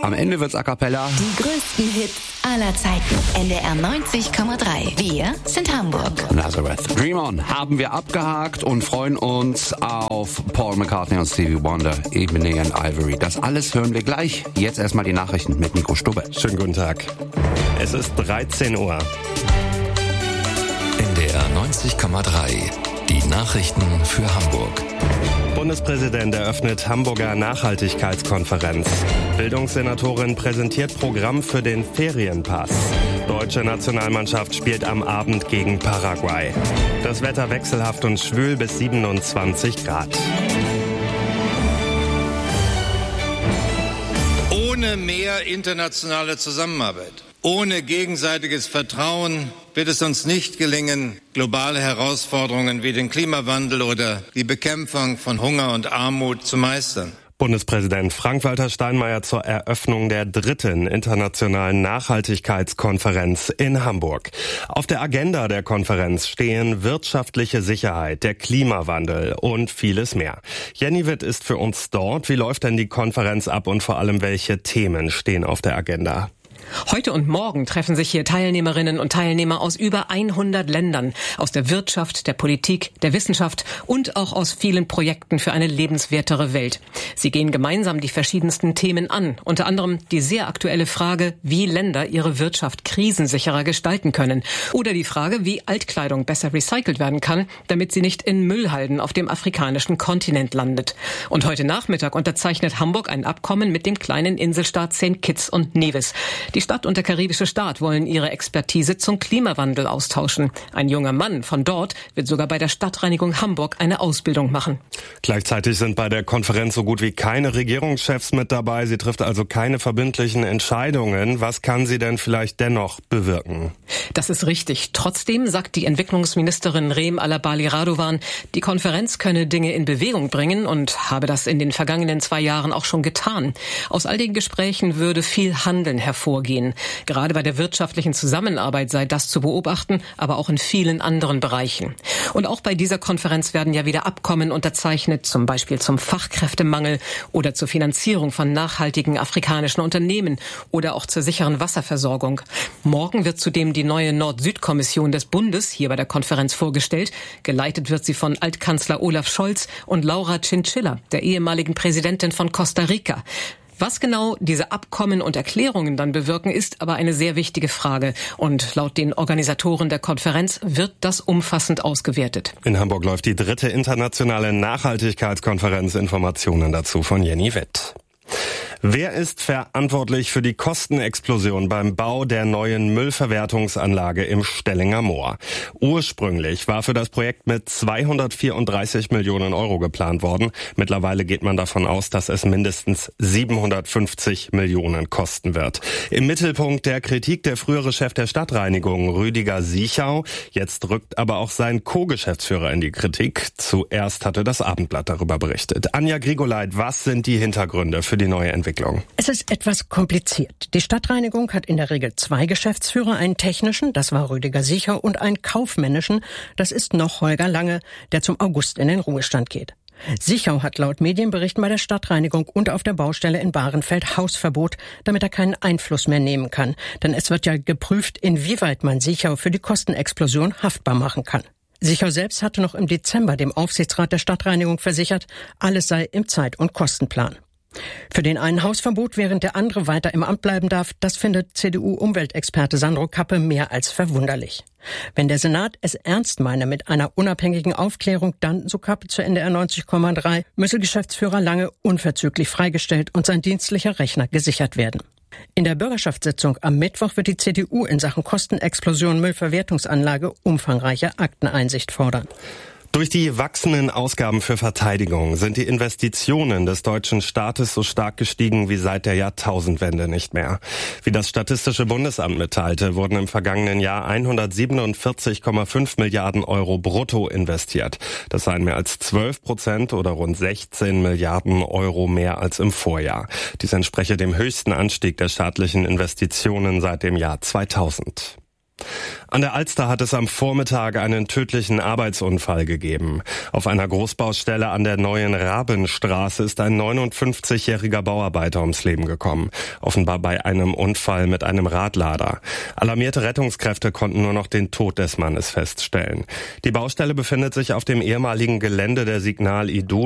Am Ende wird's a cappella. Die größten Hits aller Zeiten. NDR 90,3. Wir sind Hamburg. Nazareth. Dream On haben wir abgehakt und freuen uns auf Paul McCartney und Stevie Wonder, Ebony and Ivory. Das alles hören wir gleich. Jetzt erstmal die Nachrichten mit Nico Stubbe. Schönen guten Tag. Es ist 13 Uhr. NDR 90,3. Die Nachrichten für Hamburg. Bundespräsident eröffnet Hamburger Nachhaltigkeitskonferenz. Bildungssenatorin präsentiert Programm für den Ferienpass. Deutsche Nationalmannschaft spielt am Abend gegen Paraguay. Das Wetter wechselhaft und schwül bis 27 Grad. Ohne mehr internationale Zusammenarbeit, ohne gegenseitiges Vertrauen wird es uns nicht gelingen, globale Herausforderungen wie den Klimawandel oder die Bekämpfung von Hunger und Armut zu meistern. Bundespräsident Frank-Walter Steinmeier zur Eröffnung der 3. internationalen Nachhaltigkeitskonferenz in Hamburg. Auf der Agenda der Konferenz stehen wirtschaftliche Sicherheit, der Klimawandel und vieles mehr. Jenny Witt ist für uns dort. Wie läuft denn die Konferenz ab und vor allem welche Themen stehen auf der Agenda? Heute und morgen treffen sich hier Teilnehmerinnen und Teilnehmer aus über 100 Ländern, aus der Wirtschaft, der Politik, der Wissenschaft und auch aus vielen Projekten für eine lebenswertere Welt. Sie gehen gemeinsam die verschiedensten Themen an, unter anderem die sehr aktuelle Frage, wie Länder ihre Wirtschaft krisensicherer gestalten können oder die Frage, wie Altkleidung besser recycelt werden kann, damit sie nicht in Müllhalden auf dem afrikanischen Kontinent landet. Und heute Nachmittag unterzeichnet Hamburg ein Abkommen mit dem kleinen Inselstaat St. Kitts und Nevis. Die Stadt und der karibische Staat wollen ihre Expertise zum Klimawandel austauschen. Ein junger Mann von dort wird sogar bei der Stadtreinigung Hamburg eine Ausbildung machen. Gleichzeitig sind bei der Konferenz so gut wie keine Regierungschefs mit dabei. Sie trifft also keine verbindlichen Entscheidungen. Was kann sie denn vielleicht dennoch bewirken? Das ist richtig. Trotzdem sagt die Entwicklungsministerin Reem Alabali Radovan, die Konferenz könne Dinge in Bewegung bringen und habe das in den vergangenen 2 Jahren auch schon getan. Aus all den Gesprächen würde viel Handeln hervorgehen. Gerade bei der wirtschaftlichen Zusammenarbeit sei das zu beobachten, aber auch in vielen anderen Bereichen. Und auch bei dieser Konferenz werden ja wieder Abkommen unterzeichnet, zum Beispiel zum Fachkräftemangel oder zur Finanzierung von nachhaltigen afrikanischen Unternehmen oder auch zur sicheren Wasserversorgung. Morgen wird zudem die neue Nord-Süd-Kommission des Bundes hier bei der Konferenz vorgestellt. Geleitet wird sie von Altkanzler Olaf Scholz und Laura Chinchilla, der ehemaligen Präsidentin von Costa Rica. Was genau diese Abkommen und Erklärungen dann bewirken, ist aber eine sehr wichtige Frage. Und laut den Organisatoren der Konferenz wird das umfassend ausgewertet. In Hamburg läuft die 3. internationale Nachhaltigkeitskonferenz. Informationen dazu von Jenny Witt. Wer ist verantwortlich für die Kostenexplosion beim Bau der neuen Müllverwertungsanlage im Stellinger Moor? Ursprünglich war für das Projekt mit 234 Millionen Euro geplant worden. Mittlerweile geht man davon aus, dass es mindestens 750 Millionen kosten wird. Im Mittelpunkt der Kritik der frühere Chef der Stadtreinigung, Rüdiger Siechau. Jetzt rückt aber auch sein Co-Geschäftsführer in die Kritik. Zuerst hatte das Abendblatt darüber berichtet. Anja Grigoleit, was sind die Hintergründe für die neue Entwicklung? Es ist etwas kompliziert. Die Stadtreinigung hat in der Regel 2 Geschäftsführer, einen technischen, das war Rüdiger Siechau, und einen kaufmännischen, das ist noch Holger Lange, der zum August in den Ruhestand geht. Siechau hat laut Medienberichten bei der Stadtreinigung und auf der Baustelle in Bahrenfeld Hausverbot, damit er keinen Einfluss mehr nehmen kann. Denn es wird ja geprüft, inwieweit man Siechau für die Kostenexplosion haftbar machen kann. Siechau selbst hatte noch im Dezember dem Aufsichtsrat der Stadtreinigung versichert, alles sei im Zeit- und Kostenplan. Für den einen Hausverbot, während der andere weiter im Amt bleiben darf, das findet CDU-Umweltexperte Sandro Kappe mehr als verwunderlich. Wenn der Senat es ernst meine mit einer unabhängigen Aufklärung, dann, so Kappe zu NDR 90,3, müsse Geschäftsführer Lange unverzüglich freigestellt und sein dienstlicher Rechner gesichert werden. In der Bürgerschaftssitzung am Mittwoch wird die CDU in Sachen Kostenexplosion Müllverwertungsanlage umfangreiche Akteneinsicht fordern. Durch die wachsenden Ausgaben für Verteidigung sind die Investitionen des deutschen Staates so stark gestiegen wie seit der Jahrtausendwende nicht mehr. Wie das Statistische Bundesamt mitteilte, wurden im vergangenen Jahr 147,5 Milliarden Euro brutto investiert. Das seien mehr als 12% oder rund 16 Milliarden Euro mehr als im Vorjahr. Dies entspreche dem höchsten Anstieg der staatlichen Investitionen seit dem Jahr 2000. An der Alster hat es am Vormittag einen tödlichen Arbeitsunfall gegeben. Auf einer Großbaustelle an der Neuen Rabenstraße ist ein 59-jähriger Bauarbeiter ums Leben gekommen. Offenbar bei einem Unfall mit einem Radlader. Alarmierte Rettungskräfte konnten nur noch den Tod des Mannes feststellen. Die Baustelle befindet sich auf dem ehemaligen Gelände der Signal Iduna.